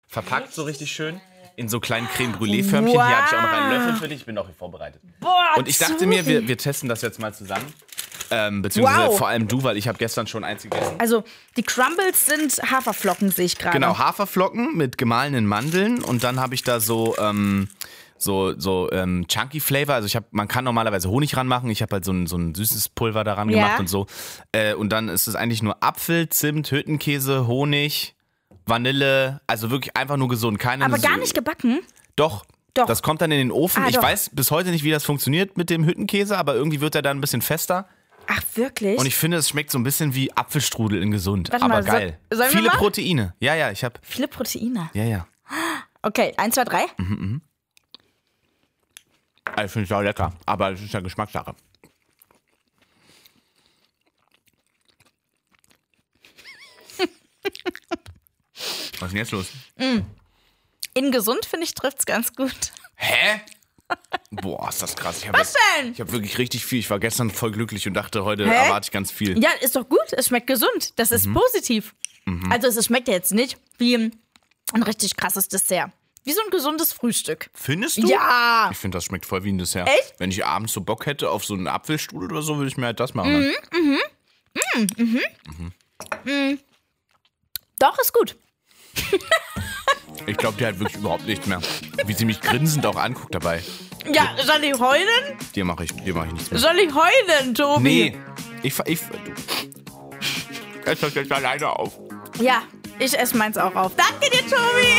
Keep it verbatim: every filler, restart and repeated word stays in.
verpackt so richtig schön. In so kleinen Creme Brûlée-Förmchen. Wow. Hier habe ich auch noch einen Löffel für dich. Ich bin auch hier vorbereitet. Boah, und ich dachte mir, wir, wir testen das jetzt mal zusammen. Ähm, beziehungsweise wow. vor allem du, weil ich habe gestern schon eins gegessen. Also die Crumbles sind Haferflocken, sehe ich gerade. Genau, Haferflocken mit gemahlenen Mandeln. Und dann habe ich da so... Ähm, so so ähm, Chunky Flavor, also ich habe, man kann normalerweise Honig ranmachen, ich habe halt so ein, so ein süßes Pulver daran ja. gemacht und so. Äh, und dann ist es eigentlich nur Apfel, Zimt, Hüttenkäse, Honig, Vanille, also wirklich einfach nur gesund. Keine Aber gar nicht gebacken? Doch. Doch. Das kommt dann in den Ofen. Ah, ich doch. weiß bis heute nicht, wie das funktioniert mit dem Hüttenkäse, aber irgendwie wird er dann ein bisschen fester. Ach, wirklich? Und ich finde, es schmeckt so ein bisschen wie Apfelstrudel in gesund. Warte aber mal, geil. So, sollen wir Viele mal? Proteine. Ja, ja, ich habe. Viele Proteine? Ja, ja. Okay, eins, zwei, drei. Mhm, mhm. Ich finde es auch lecker, aber es ist ja Geschmackssache. Was ist denn jetzt los? Mm. In gesund, finde ich, trifft's ganz gut. Hä? Boah, ist das krass. Ich hab Was jetzt, denn? Ich habe wirklich richtig viel. Ich war gestern voll glücklich und dachte, heute Hä? erwarte ich ganz viel. Ja, ist doch gut. Es schmeckt gesund. Das ist Mhm. positiv. Mhm. Also es schmeckt ja jetzt nicht wie ein richtig krasses Dessert. Wie so ein gesundes Frühstück. Findest du? Ja. Ich finde, das schmeckt voll wie ein Dessert. Echt? Wenn ich abends so Bock hätte auf so einen Apfelstrudel oder so, würde ich mir halt das machen. Mhm, mhm, mhm, mhm. Mhm. Mhm. Doch, ist gut. Ich glaube, die hat wirklich überhaupt nichts mehr. Wie sie mich grinsend auch anguckt dabei. Ja, soll ich heulen? Dir mache ich, dir mach ich nichts mehr. Soll ich heulen, Tobi? Nee. Ich, ich, ich, ich jetzt alleine auf. Ja, ich esse meins auch auf. Danke dir, Tobi.